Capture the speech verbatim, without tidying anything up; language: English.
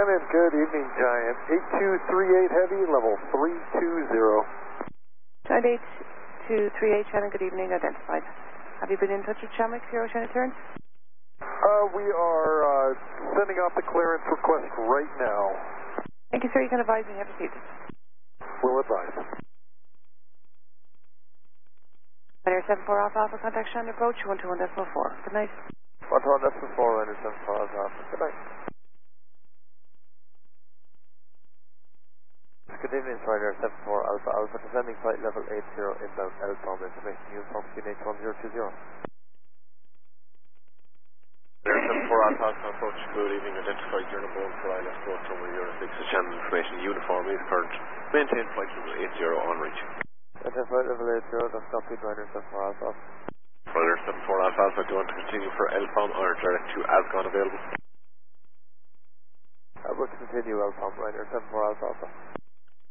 Shannon, good evening, Giant. eight two three eight Heavy, level three two zero. Giant eight two three eight, Shannon, good evening, identified. Have you been in touch with Shamrock for your Oceanic clearance? Uh, we are uh, sending out the clearance request right now. Thank you, sir. You can advise me. Have received it. We'll advise. Ryanair seven four Alpha Alpha, contact Shannon approach one two one decimal four. Good night. one two one decimal four, Ryanair seven four Alpha Alpha. Good night. Good evening, Ryanair seven four Alpha Alpha, descending flight level eight zero inbound L P O M information uniform Q N H one zero two zero. Ryanair seven four Alpha Alpha approach, good evening, identified your number one for I L S four, number Euro six, Shannon information uniform is current. Maintain flight level eight zero on reach. Maintain flight level eight zero, that's copied, Ryanair seven four Alpha Alpha. Ryanair seven four Alpha Alpha, do you want to continue for L P O M or direct to Ascon available? I will continue L P O M, Ryanair seven four